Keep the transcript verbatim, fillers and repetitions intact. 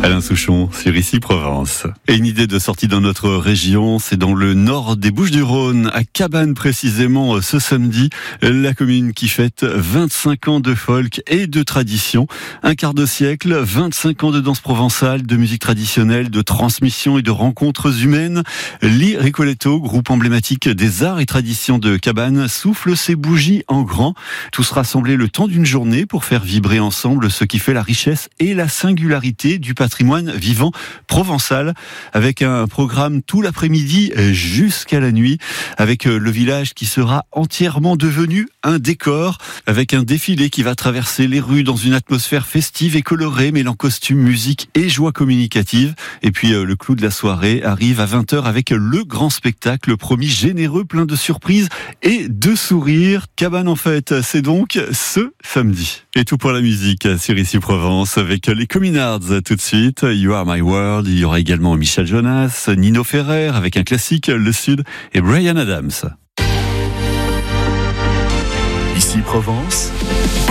Alain Souchon sur Ici Provence. Et une idée de sortie dans notre région, c'est dans le nord des Bouches-du-Rhône, à Cabannes précisément, ce samedi. La commune qui fête vingt-cinq ans de folk et de tradition. Un quart de siècle, vingt-cinq ans de danse provençale, de musique traditionnelle, de transmission et de rencontres humaines. Li Ricoletto, groupe emblématique des arts et traditions de Cabannes, souffle ses bougies en grand. Tous rassemblés le temps d'une journée pour faire vibrer ensemble ce qui fait la richesse et la singularité du patrimoine vivant provençal, avec un programme tout l'après-midi jusqu'à la nuit, avec le village qui sera entièrement devenu un décor, avec un défilé qui va traverser les rues dans une atmosphère festive et colorée, mêlant costumes, musique et joie communicative. Et puis le clou de la soirée arrive à vingt heures avec le grand spectacle promis généreux, plein de surprises et de sourires. Cabannes en fête, c'est donc ce samedi. Et tout pour la musique sur Ici Provence avec les Communards tout de suite. You Are My World. Il y aura également Michel Jonas, Nino Ferrer avec un classique, Le Sud, et Bryan Adams. Ici Provence.